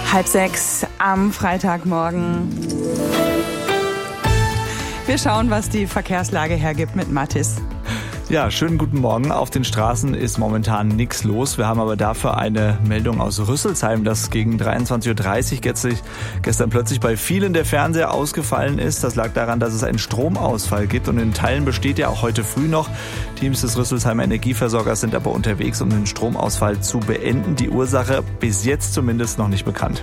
5:30 am Freitagmorgen. Wir schauen, was die Verkehrslage hergibt mit Mathis. Ja, schönen guten Morgen. Auf den Straßen ist momentan nichts los. Wir haben aber dafür eine Meldung aus Rüsselsheim, dass gegen 23.30 Uhr gestern plötzlich bei vielen der Fernseher ausgefallen ist. Das lag daran, dass es einen Stromausfall gibt und in Teilen besteht ja auch heute früh noch. Teams des Rüsselsheimer Energieversorgers sind aber unterwegs, um den Stromausfall zu beenden. Die Ursache bis jetzt zumindest noch nicht bekannt.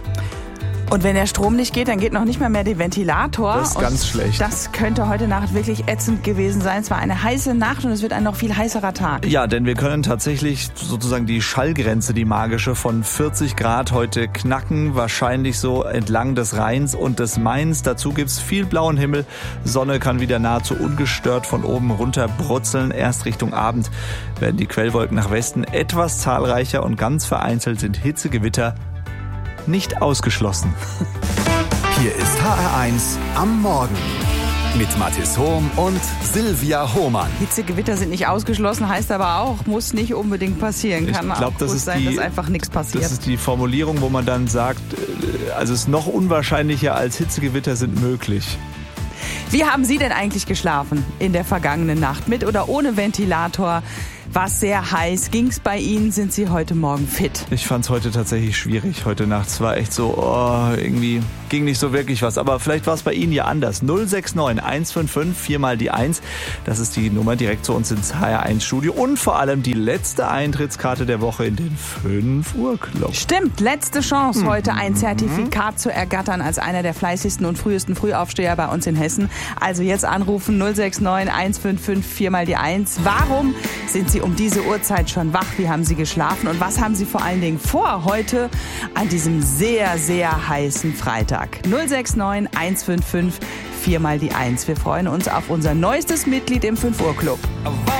Und wenn der Strom nicht geht, dann geht noch nicht mal mehr der Ventilator. Das ist ganz schlecht. Das könnte heute Nacht wirklich ätzend gewesen sein. Es war eine heiße Nacht und es wird ein noch viel heißerer Tag. Ja, denn wir können tatsächlich sozusagen die Schallgrenze, die magische, von 40 Grad heute knacken. Wahrscheinlich so entlang des Rheins und des Mains. Dazu gibt's viel blauen Himmel. Sonne kann wieder nahezu ungestört von oben runter brutzeln. Erst Richtung Abend werden die Quellwolken nach Westen etwas zahlreicher und ganz vereinzelt sind Hitzegewitter nicht ausgeschlossen. Hier ist HR1 am Morgen mit Mathis Hohm und Silvia Hohmann. Hitzegewitter sind nicht ausgeschlossen, heißt aber auch, muss nicht unbedingt passieren. Kann Ich glaube, auch gut sein, dass einfach nichts passiert. Das ist die Formulierung, wo man dann sagt, also es ist noch unwahrscheinlicher als Hitzegewitter sind möglich. Wie haben Sie denn eigentlich geschlafen in der vergangenen Nacht? Mit oder ohne Ventilator? War es sehr heiß? Ging's bei Ihnen? Sind Sie heute Morgen fit? Ich fand's heute tatsächlich schwierig. Heute Nacht es war echt so, irgendwie ging nicht so wirklich was. Aber vielleicht war es bei Ihnen ja anders. 069 155 4 mal die 1. Das ist die Nummer direkt zu uns ins HR1-Studio. Und vor allem die letzte Eintrittskarte der Woche in den 5 Uhr Club. Stimmt, letzte Chance, heute ein Zertifikat zu ergattern als einer der fleißigsten und frühesten Frühaufsteher bei uns in Hessen. Also jetzt anrufen 069 155 4 mal die 1. Warum sind Sie um diese Uhrzeit schon wach? Wie haben Sie geschlafen? Und was haben Sie vor allen Dingen vor heute an diesem sehr, sehr heißen Freitag? 069 155 4 mal die 1. Wir freuen uns auf unser neuestes Mitglied im 5 Uhr Club.